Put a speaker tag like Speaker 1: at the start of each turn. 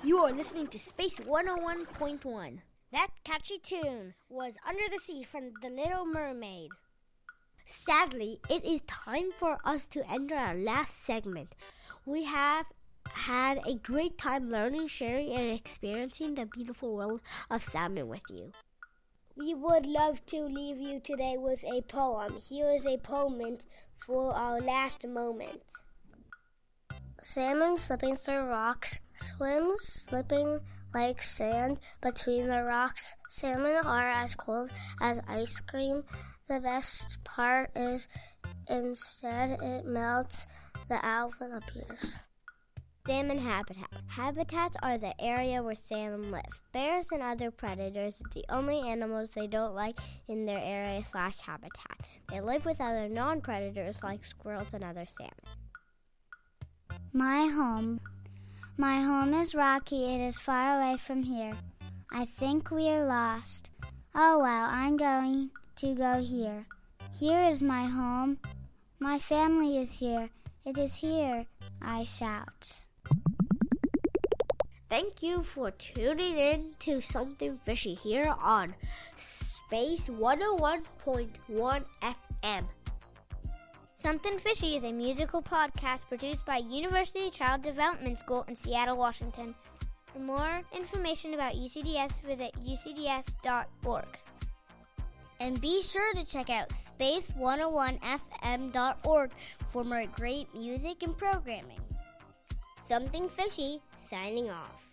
Speaker 1: You are listening to Space 101.1. That catchy tune was Under the Sea from The Little Mermaid. Sadly, it is time for us to enter our last segment. We have had a great time learning, sharing, and experiencing the beautiful world of salmon with you.
Speaker 2: We would love to leave you today with a poem. Here is a poem for our last moment. Salmon slipping through rocks, swims slipping like sand between the rocks. Salmon are as cold as ice cream. The best part is instead it melts, the algae appears.
Speaker 1: Salmon habitat. Habitats are the area where salmon live. Bears and other predators are the only animals they don't like in their area/habitat. They live with other non-predators like squirrels and other salmon.
Speaker 3: My home. My home is rocky. It is far away from here. I think we are lost. Oh well, I'm going to go here. Here is my home. My family is here. It is here, I shout.
Speaker 1: Thank you for tuning in to Something Fishy here on Space 101.1 FM.
Speaker 4: Something Fishy is a musical podcast produced by University Child Development School in Seattle, Washington. For more information about UCDS, visit ucds.org. And be sure to check out space101fm.org for more great music and programming. Something Fishy, signing off.